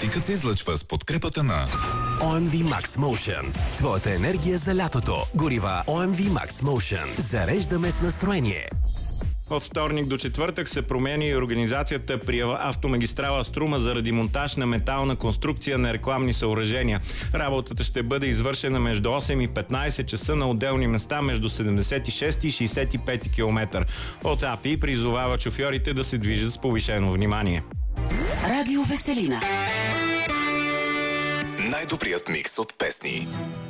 Трафикът се излъчва с подкрепата на OMV Max Motion. Твоята енергия за лятото. Горива OMV Max Motion. Зареждаме с настроение. От вторник до четвъртък се променя и организацията при автомагистрала Струма заради монтаж на метална конструкция на рекламни съоръжения. Работата ще бъде извършена между 8 и 15 часа на отделни места между 76 и 65 км. От АПИ призовава шофьорите да се движат с повишено внимание. Радио Веселина. най-добрият микс от песни.